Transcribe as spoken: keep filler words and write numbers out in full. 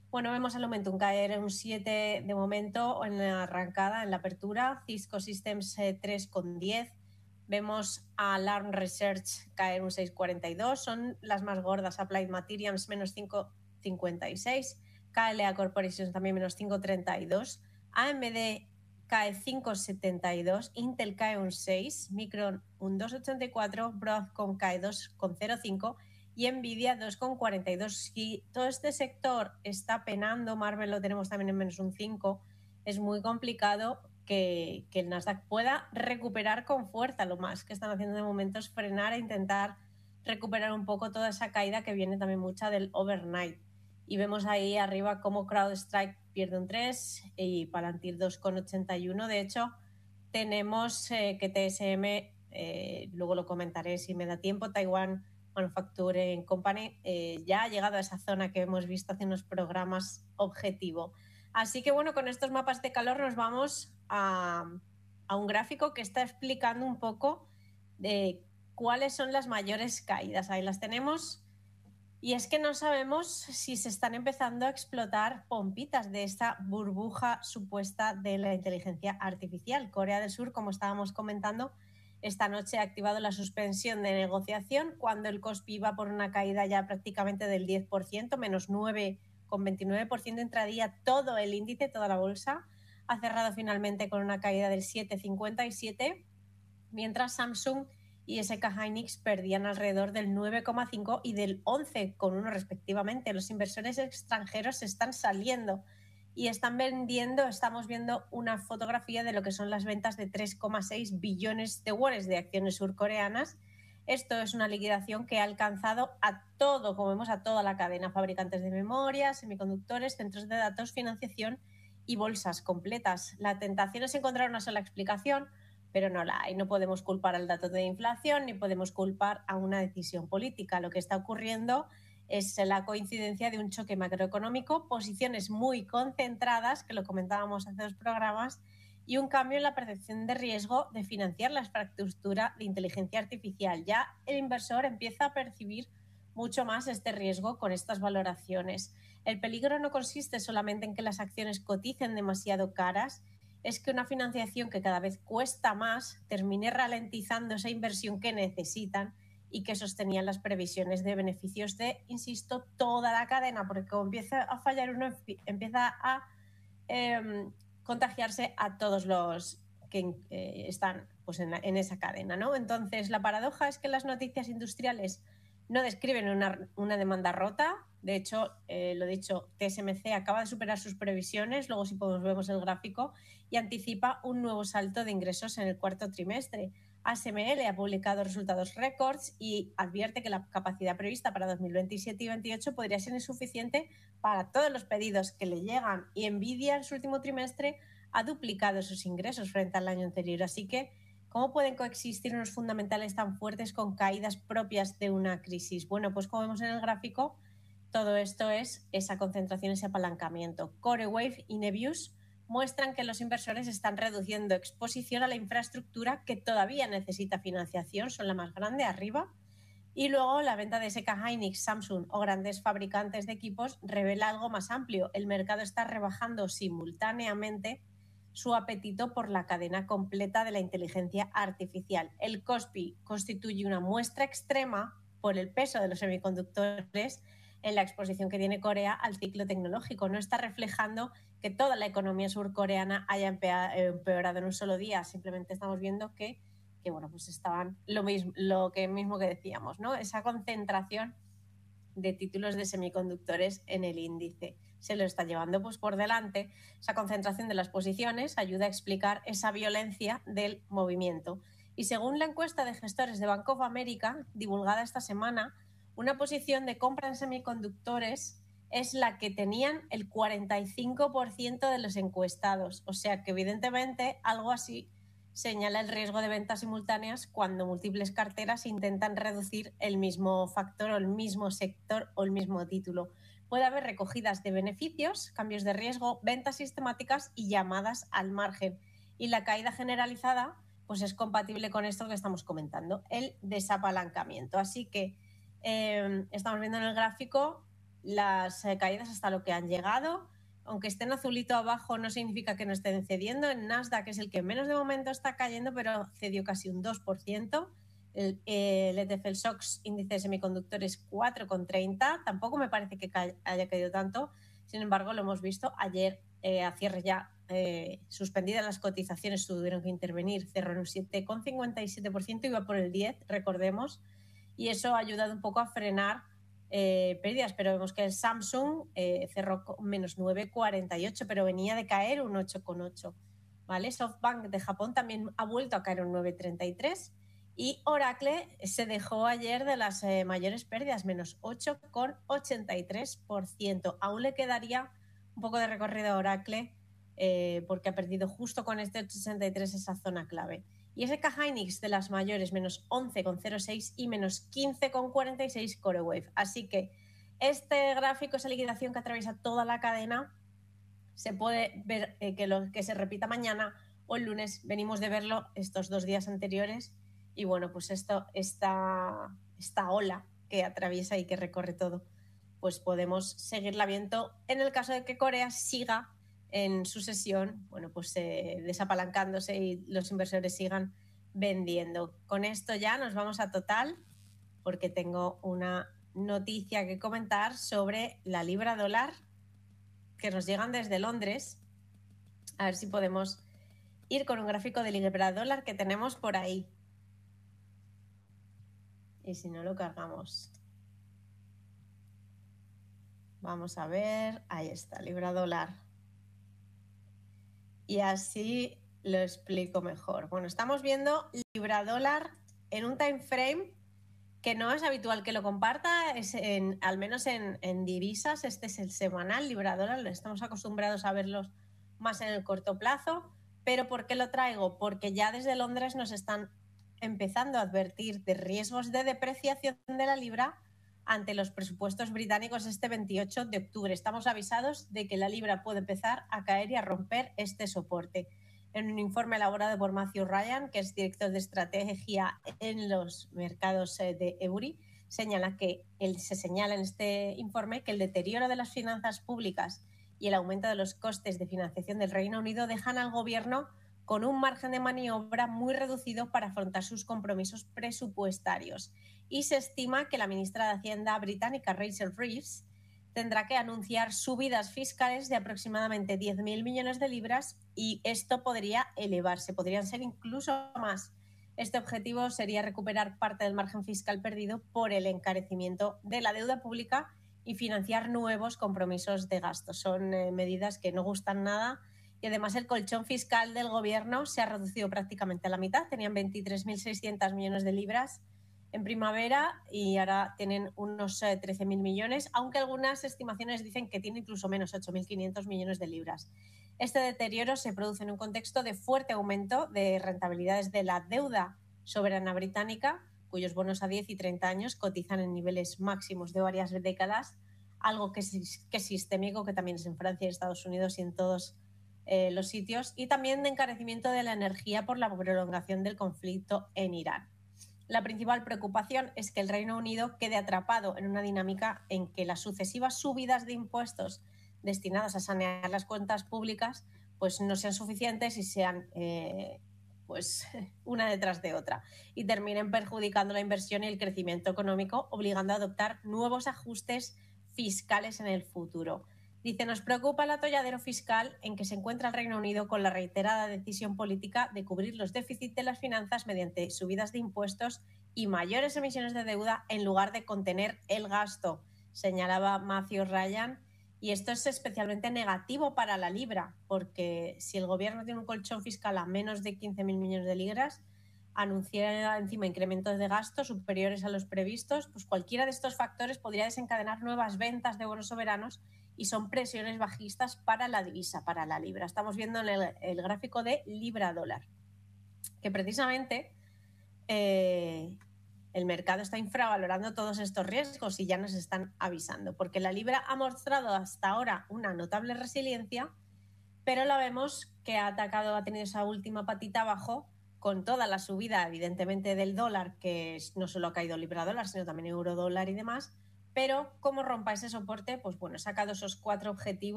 Bueno, vemos al Momentum caer en un siete de momento en la arrancada, en la apertura. Cisco Systems eh, tres coma diez. Vemos a Alarm Research caer un seis coma cuarenta y dos. Son las más gordas. Applied Materials menos cinco coma cincuenta y seis. K L A Corporation también menos cinco coma treinta y dos. A M D cae cinco coma setenta y dos. Intel cae un seis. Micron un dos coma ochenta y cuatro. Broadcom cae dos coma cero cinco. Y Nvidia dos coma cuarenta y dos. Si todo este sector está penando, Marvel lo tenemos también en menos un cinco, es muy complicado que, que el Nasdaq pueda recuperar con fuerza. Lo más que están haciendo de momento es frenar e intentar recuperar un poco toda esa caída que viene también mucha del overnight. Y vemos ahí arriba cómo CrowdStrike pierde un tres y Palantir dos coma ochenta y uno. De hecho, tenemos eh, que T S M, eh, luego lo comentaré si me da tiempo, Taiwan Manufacturing Company, eh, ya ha llegado a esa zona que hemos visto hace unos programas objetivo. Así que bueno, con estos mapas de calor nos vamos a, a un gráfico que está explicando un poco de cuáles son las mayores caídas. Ahí las tenemos. Y es que no sabemos si se están empezando a explotar pompitas de esta burbuja supuesta de la inteligencia artificial. Corea del Sur, como estábamos comentando, esta noche ha activado la suspensión de negociación cuando el Kospi iba por una caída ya prácticamente del diez por ciento, menos nueve coma veintinueve por ciento intradía. Todo el índice, toda la bolsa, ha cerrado finalmente con una caída del siete coma cincuenta y siete, mientras Samsung y S K Hynix perdían alrededor del nueve coma cinco y del once coma uno respectivamente. Los inversores extranjeros están saliendo y están vendiendo, estamos viendo una fotografía de lo que son las ventas de tres coma seis billones de wones de acciones surcoreanas. Esto es una liquidación que ha alcanzado a todo, como vemos, a toda la cadena: fabricantes de memoria, semiconductores, centros de datos, financiación y bolsas completas. La tentación es encontrar una sola explicación, pero no la hay. No podemos culpar al dato de inflación ni podemos culpar a una decisión política. Lo que está ocurriendo es la coincidencia de un choque macroeconómico, posiciones muy concentradas, que lo comentábamos hace dos programas, y un cambio en la percepción de riesgo de financiar la infraestructura de inteligencia artificial. Ya el inversor empieza a percibir mucho más este riesgo con estas valoraciones. El peligro no consiste solamente en que las acciones coticen demasiado caras, es que una financiación que cada vez cuesta más termine ralentizando esa inversión que necesitan y que sostenían las previsiones de beneficios de, insisto, toda la cadena, porque como empieza a fallar uno, empieza a eh, contagiarse a todos los que eh, están pues, en, la, en esa cadena, ¿no? Entonces, la paradoja es que las noticias industriales no describen una, una demanda rota. De hecho, eh, lo dicho, T S M C acaba de superar sus previsiones, luego si podemos vemos el gráfico, y anticipa un nuevo salto de ingresos en el cuarto trimestre. A S M L ha publicado resultados récords y advierte que la capacidad prevista para dos mil veintisiete y dos mil veintiocho podría ser insuficiente para todos los pedidos que le llegan, y Nvidia en su último trimestre ha duplicado sus ingresos frente al año anterior. Así que, ¿cómo pueden coexistir unos fundamentales tan fuertes con caídas propias de una crisis? Bueno, pues como vemos en el gráfico, todo esto es esa concentración, ese apalancamiento. CoreWeave y Nebius muestran que los inversores están reduciendo exposición a la infraestructura que todavía necesita financiación, son la más grande arriba. Y luego la venta de S K Hynix, Samsung o grandes fabricantes de equipos revela algo más amplio. El mercado está rebajando simultáneamente su apetito por la cadena completa de la inteligencia artificial. El Kospi constituye una muestra extrema por el peso de los semiconductores en la exposición que tiene Corea al ciclo tecnológico. No está reflejando que toda la economía surcoreana haya empeorado en un solo día. Simplemente estamos viendo que, que bueno, pues estaban lo mismo, lo que mismo que decíamos, ¿no? Esa concentración de títulos de semiconductores en el índice se lo está llevando pues por delante. Esa concentración de las posiciones ayuda a explicar esa violencia del movimiento. Y según la encuesta de gestores de Bank of America divulgada esta semana, una posición de compra en semiconductores es la que tenían el cuarenta y cinco por ciento de los encuestados. O sea que evidentemente algo así señala el riesgo de ventas simultáneas cuando múltiples carteras intentan reducir el mismo factor o el mismo sector o el mismo título. Puede haber recogidas de beneficios, cambios de riesgo, ventas sistemáticas y llamadas al margen. Y la caída generalizada pues es compatible con esto que estamos comentando, el desapalancamiento. Así que eh, estamos viendo en el gráfico las eh, caídas hasta lo que han llegado. Aunque estén azulito abajo, no significa que no estén cediendo. En Nasdaq es el que menos de momento está cayendo, pero cedió casi un dos por ciento. El, el E T F, el S O X, índice de semiconductores, cuatro coma treinta. Tampoco me parece que ca haya caído tanto. Sin embargo, lo hemos visto ayer eh, a cierre ya eh, suspendidas las cotizaciones, tuvieron que intervenir. Cerró en un siete coma cincuenta y siete por ciento, iba por el diez por ciento, recordemos. Y eso ha ayudado un poco a frenar eh, pérdidas, pero vemos que el Samsung eh, cerró con menos nueve coma cuarenta y ocho, pero venía de caer un ocho coma ocho. ¿Vale? SoftBank de Japón también ha vuelto a caer un nueve coma treinta y tres. Y Oracle se dejó ayer de las eh, mayores pérdidas, menos ocho coma ochenta y tres por ciento. Aún le quedaría un poco de recorrido a Oracle eh, porque ha perdido justo con este ocho coma sesenta y tres esa zona clave. Y S K Hynix de las mayores, menos once coma cero seis y menos quince coma cuarenta y seis CoreWave. Así que este gráfico, esa liquidación que atraviesa toda la cadena, se puede ver eh, que, lo, que se repita mañana o el lunes. Venimos de verlo estos dos días anteriores y bueno, pues esto, esta, esta ola que atraviesa y que recorre todo, pues podemos seguirla viendo en el caso de que Corea siga en su sesión, bueno, pues eh, desapalancándose y los inversores sigan vendiendo. Con esto ya nos vamos a Total, porque tengo una noticia que comentar sobre la libra dólar que nos llegan desde Londres. A ver si podemos ir con un gráfico de libra dólar que tenemos por ahí. Y si no, lo cargamos. Vamos a ver. Ahí está, libra dólar. Y así lo explico mejor. Bueno, estamos viendo libra dólar en un time frame que no es habitual que lo comparta, es en, al menos en, en divisas. Este es el semanal libra dólar, estamos acostumbrados a verlos más en el corto plazo. Pero ¿por qué lo traigo? Porque ya desde Londres nos están empezando a advertir de riesgos de depreciación de la libra ante los presupuestos británicos este veintiocho de octubre. Estamos avisados de que la libra puede empezar a caer y a romper este soporte. En un informe elaborado por Matthew Ryan, que es director de estrategia en los mercados de Ebury, señala que él, se señala en este informe que el deterioro de las finanzas públicas y el aumento de los costes de financiación del Reino Unido dejan al gobierno con un margen de maniobra muy reducido para afrontar sus compromisos presupuestarios. Y se estima que la ministra de Hacienda británica, Rachel Reeves, tendrá que anunciar subidas fiscales de aproximadamente diez mil millones de libras y esto podría elevarse, podrían ser incluso más. Este objetivo sería recuperar parte del margen fiscal perdido por el encarecimiento de la deuda pública y financiar nuevos compromisos de gasto. Son eh, medidas que no gustan nada y además el colchón fiscal del gobierno se ha reducido prácticamente a la mitad. Tenían veintitrés mil seiscientos millones de libras en primavera y ahora tienen unos eh, trece mil millones, aunque algunas estimaciones dicen que tiene incluso menos, ocho mil quinientos millones de libras. Este deterioro se produce en un contexto de fuerte aumento de rentabilidades de la deuda soberana británica, cuyos bonos a diez y treinta años cotizan en niveles máximos de varias décadas, algo que es, que es sistémico, que también es en Francia y Estados Unidos y en todos eh, los sitios, y también de encarecimiento de la energía por la prolongación del conflicto en Irán. La principal preocupación es que el Reino Unido quede atrapado en una dinámica en que las sucesivas subidas de impuestos destinadas a sanear las cuentas públicas pues no sean suficientes y sean eh, pues una detrás de otra y terminen perjudicando la inversión y el crecimiento económico, obligando a adoptar nuevos ajustes fiscales en el futuro. Dice, nos preocupa el atolladero fiscal en que se encuentra el Reino Unido con la reiterada decisión política de cubrir los déficits de las finanzas mediante subidas de impuestos y mayores emisiones de deuda en lugar de contener el gasto, señalaba Matthew Ryan. Y esto es especialmente negativo para la libra, porque si el gobierno tiene un colchón fiscal a menos de quince mil millones de libras, anunciar encima incrementos de gastos superiores a los previstos, pues cualquiera de estos factores podría desencadenar nuevas ventas de bonos soberanos y son presiones bajistas para la divisa, para la libra. Estamos viendo en el, el gráfico de libra-dólar, que precisamente eh, el mercado está infravalorando todos estos riesgos y ya nos están avisando, porque la libra ha mostrado hasta ahora una notable resiliencia, pero la vemos que ha atacado, ha tenido esa última patita abajo con toda la subida, evidentemente, del dólar, que no solo ha caído libra-dólar, sino también euro-dólar y demás, pero ¿cómo rompa ese soporte? Pues bueno, he sacado esos cuatro objetivos